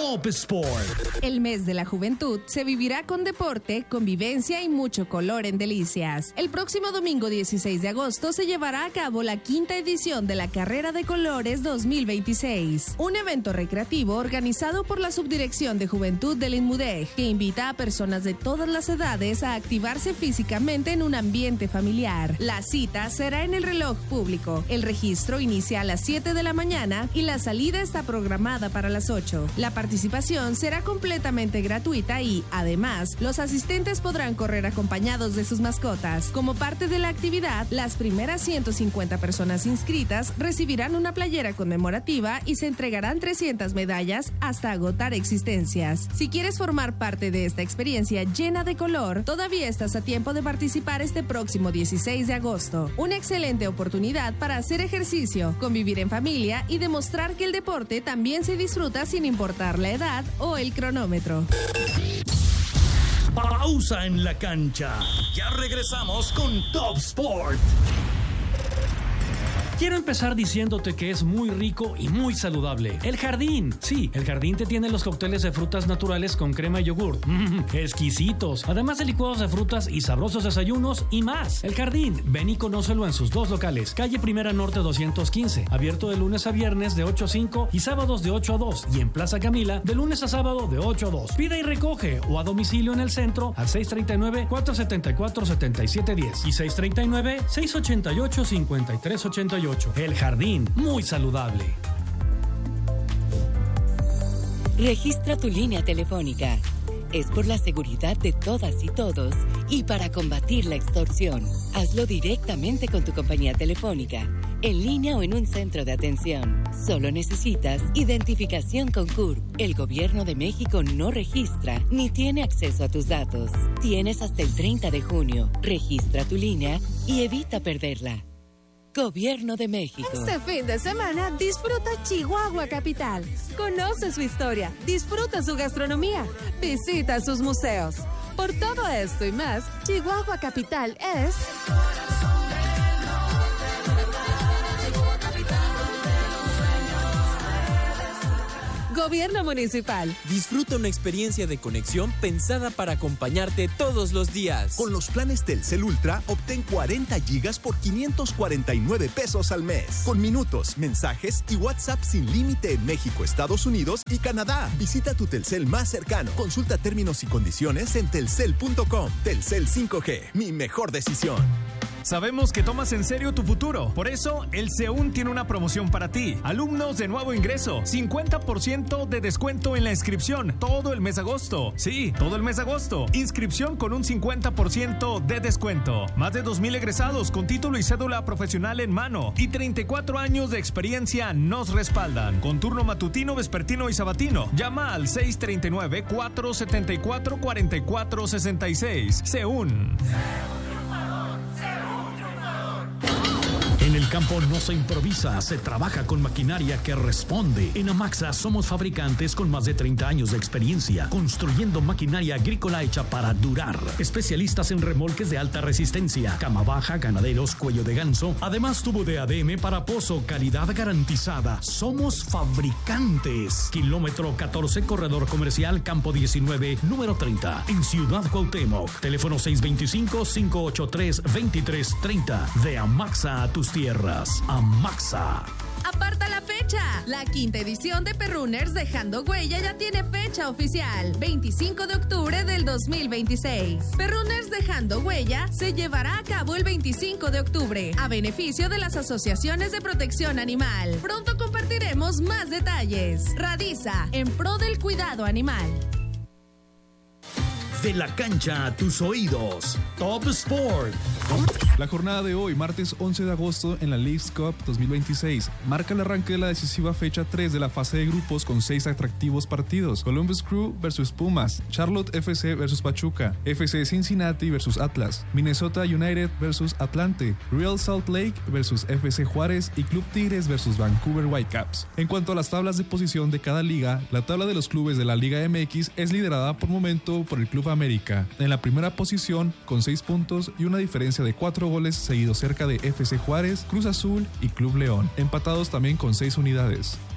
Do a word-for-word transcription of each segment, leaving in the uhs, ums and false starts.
Top Sport. El mes de la juventud se vivirá con deporte, convivencia y mucho color en Delicias. El próximo domingo dieciséis de agosto se llevará a cabo la quinta edición de la Carrera de Colores dos mil veintiséis, un evento recreativo organizado por la Subdirección de Juventud del INMUDEG, que invita a personas de todas las edades a activarse físicamente en un ambiente familiar. La cita será en el reloj público. El registro inicia a las siete de la mañana y la salida está programada para las ocho. La participación será completamente gratuita y, además, los asistentes podrán correr acompañados de sus mascotas. Como parte de la actividad, las primeras ciento cincuenta personas inscritas recibirán una playera conmemorativa y se entregarán trescientas medallas hasta agotar existencias. Si quieres formar parte de esta experiencia llena de color, todavía estás a tiempo de participar este próximo dieciséis de agosto. Una excelente oportunidad para hacer ejercicio, convivir en familia y demostrar que el deporte también se disfruta sin importar la edad o el cronómetro. Pausa en la cancha. Ya regresamos con Top Sport. Quiero empezar diciéndote que es muy rico y muy saludable. El Jardín. Sí, El Jardín te tiene los cócteles de frutas naturales con crema y yogurt. Mmm, exquisitos. Además de licuados de frutas y sabrosos desayunos y más. El Jardín. Ven y conócelo en sus dos locales. Calle Primera Norte doscientos quince. Abierto de lunes a viernes de ocho a cinco y sábados de ocho a dos. Y en Plaza Camila de lunes a sábado de ocho a dos. Pida y recoge o a domicilio en el centro al seis tres nueve, cuatro siete cuatro, siete siete uno cero y seis tres nueve, seis ocho ocho, cinco tres ocho ocho. El Jardín, muy saludable. Registra tu línea telefónica. Es por la seguridad de todas y todos y para combatir la extorsión. Hazlo directamente con tu compañía telefónica, en línea o en un centro de atención. Solo necesitas identificación con C U R P. El Gobierno de México no registra ni tiene acceso a tus datos. Tienes hasta el treinta de junio. Registra tu línea y evita perderla. Gobierno de México. Este fin de semana disfruta Chihuahua Capital. Conoce su historia, disfruta su gastronomía, visita sus museos. Por todo esto y más, Chihuahua Capital es... Gobierno Municipal. Disfruta una experiencia de conexión pensada para acompañarte todos los días. Con los planes Telcel Ultra, obtén cuarenta gigas por quinientos cuarenta y nueve pesos al mes. Con minutos, mensajes y WhatsApp sin límite en México, Estados Unidos y Canadá. Visita tu Telcel más cercano. Consulta términos y condiciones en telcel punto com. Telcel cinco G, mi mejor decisión. Sabemos que tomas en serio tu futuro. Por eso, el CEUN tiene una promoción para ti. Alumnos de nuevo ingreso, cincuenta por ciento de descuento en la inscripción todo el mes de agosto. Sí, todo el mes de agosto. Inscripción con un cincuenta por ciento de descuento. Más de dos mil egresados con título y cédula profesional en mano. Y treinta y cuatro años de experiencia nos respaldan. Con turno matutino, vespertino y sabatino. Llama al seis tres nueve, cuatro siete cuatro, cuatro cuatro seis seis. CEUN. En el campo no se improvisa, se trabaja con maquinaria que responde. En Amaxa somos fabricantes con más de treinta años de experiencia, construyendo maquinaria agrícola hecha para durar. Especialistas en remolques de alta resistencia, cama baja, ganaderos, cuello de ganso. Además, tubo de A D M para pozo, calidad garantizada. Somos fabricantes. Kilómetro catorce, corredor comercial, campo diecinueve, número treinta, en Ciudad Cuauhtémoc. Teléfono seis dos cinco, cinco ocho tres, dos tres tres cero. De Amaxa a tus tierras. Amaxa. Aparta la fecha. La quinta edición de Perrunners Dejando Huella ya tiene fecha oficial. veinticinco de octubre del dos mil veintiséis. Perrunners Dejando Huella se llevará a cabo el veinticinco de octubre a beneficio de las asociaciones de protección animal. Pronto compartiremos más detalles. Radiza, en pro del cuidado animal. De la cancha a tus oídos. Top Sport. La jornada de hoy, martes once de agosto, en la Leagues Cup dos mil veintiséis, marca el arranque de la decisiva fecha tres de la fase de grupos con seis atractivos partidos. Columbus Crew versus Pumas, Charlotte F C versus Pachuca, F C Cincinnati versus Atlas, Minnesota United versus Atlante, Real Salt Lake versus F C Juárez y Club Tigres versus Vancouver Whitecaps. En cuanto a las tablas de posición de cada liga, la tabla de los clubes de la Liga M X es liderada por momento por el Club América, en la primera posición con seis puntos y una diferencia de cuatro goles, seguido cerca de F C Juárez, Cruz Azul y Club León, empatados también con seis unidades.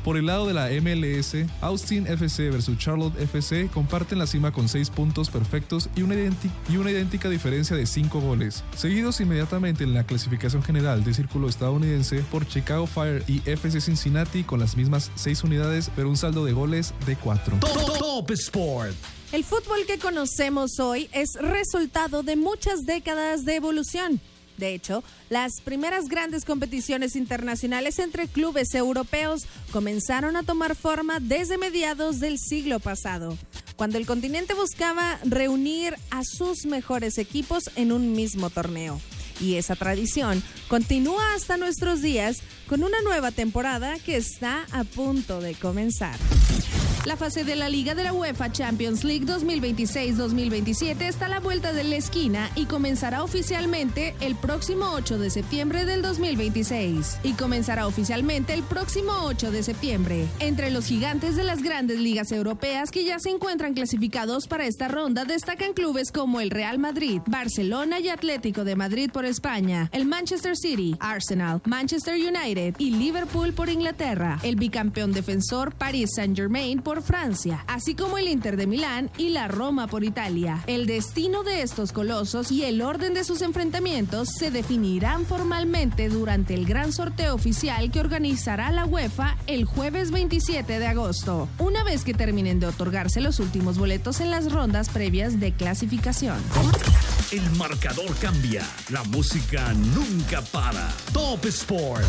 Por el lado de la M L S, Austin F C versus Charlotte F C comparten la cima con seis puntos perfectos y una, identi- y una idéntica diferencia de cinco goles, seguidos inmediatamente en la clasificación general del círculo estadounidense por Chicago Fire y F C Cincinnati con las mismas seis unidades, pero un saldo de goles de cuatro. Top, Top Sport. El fútbol que conocemos hoy es resultado de muchas décadas de evolución. De hecho, las primeras grandes competiciones internacionales entre clubes europeos comenzaron a tomar forma desde mediados del siglo pasado, cuando el continente buscaba reunir a sus mejores equipos en un mismo torneo. Y esa tradición continúa hasta nuestros días con una nueva temporada que está a punto de comenzar. La fase de la Liga de la UEFA Champions League dos mil veintiséis dos mil veintisiete está a la vuelta de la esquina y comenzará oficialmente el próximo ocho de septiembre del dos mil veintiséis. Y comenzará oficialmente el próximo ocho de septiembre. Entre los gigantes de las grandes ligas europeas que ya se encuentran clasificados para esta ronda destacan clubes como el Real Madrid, Barcelona y Atlético de Madrid por España, el Manchester City, Arsenal, Manchester United y Liverpool por Inglaterra, el bicampeón defensor Paris Saint-Germain por Francia, así como el Inter de Milán y la Roma por Italia. El destino de estos colosos y el orden de sus enfrentamientos se definirán formalmente durante el gran sorteo oficial que organizará la UEFA el jueves veintisiete de agosto, una vez que terminen de otorgarse los últimos boletos en las rondas previas de clasificación. El marcador cambia, la música nunca para. Top Sport.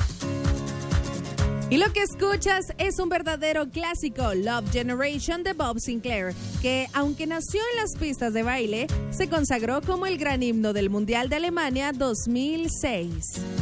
Y lo que escuchas es un verdadero clásico, Love Generation de Bob Sinclair, que aunque nació en las pistas de baile, se consagró como el gran himno del Mundial de Alemania dos mil seis.